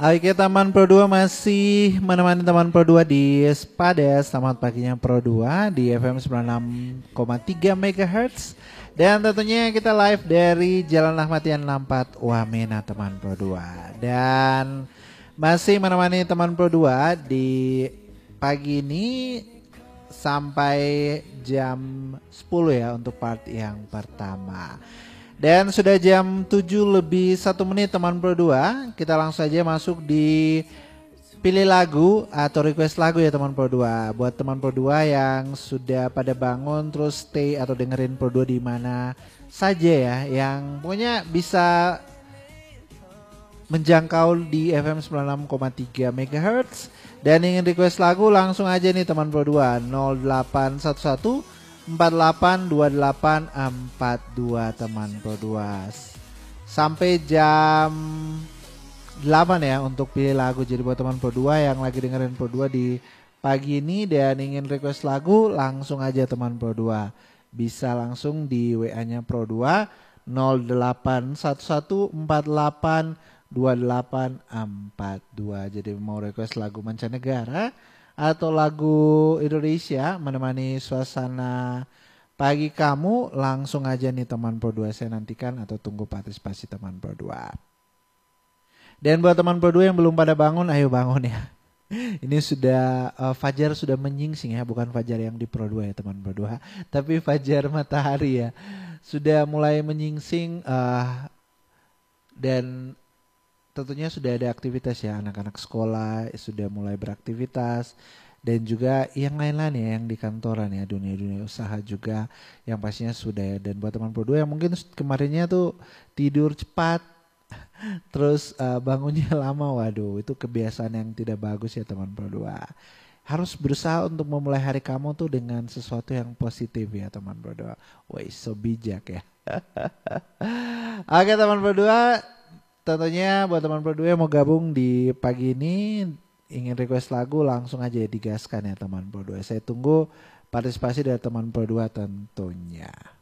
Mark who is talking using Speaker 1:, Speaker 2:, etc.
Speaker 1: Oke, teman Pro 2 masih menemani teman Pro 2 di Spades. Selamat paginya Pro 2 di FM 96,3 MHz. Dan tentunya kita live dari Jalan Ahmad Yani 64 Wamena teman Pro 2. Dan masih menemani teman Pro 2 di pagi ini sampai jam 10 ya untuk part yang pertama. Dan sudah jam 7 lebih 1 menit teman Pro 2. Kita langsung saja masuk di pilih lagu atau request lagu ya teman Pro 2. Buat teman Pro 2 yang sudah pada bangun terus stay atau dengerin Pro 2 di mana saja ya, yang pokoknya bisa menjangkau di FM 96,3 MHz dan ingin request lagu langsung aja nih teman Pro 2 0811 482842 teman Pro 2 sampai jam 8 ya untuk pilih lagu. Jadi buat teman Pro 2 yang lagi dengerin Pro 2 di pagi ini dan ingin request lagu langsung aja teman Pro 2 bisa langsung di WA nya Pro 2 0811482842. Jadi mau request lagu mancanegara atau lagu Indonesia menemani suasana pagi kamu, langsung aja nih teman Pro 2, saya nantikan atau tunggu partisipasi teman Pro 2. Dan buat teman Pro 2 yang belum pada bangun, ayo bangun ya. Ini sudah fajar sudah menyingsing ya, bukan fajar yang di Pro 2 ya teman Pro 2, tapi fajar matahari ya. Sudah mulai menyingsing dan tentunya sudah ada aktivitas ya, anak-anak sekolah sudah mulai beraktivitas dan juga yang lain-lain ya yang di kantoran ya, dunia-dunia usaha juga yang pastinya sudah ya. Dan buat teman Pro 2 yang mungkin kemarinnya tuh tidur cepat terus bangunnya lama, waduh itu kebiasaan yang tidak bagus ya teman Pro 2. Harus berusaha untuk memulai hari kamu tuh dengan sesuatu yang positif ya teman Pro 2. Wih, so bijak ya. Oke teman Pro 2, tentunya buat teman Pro 2 yang mau gabung di pagi ini ingin request lagu langsung aja digaskan ya teman Pro 2. Saya tunggu partisipasi dari teman Pro 2 tentunya.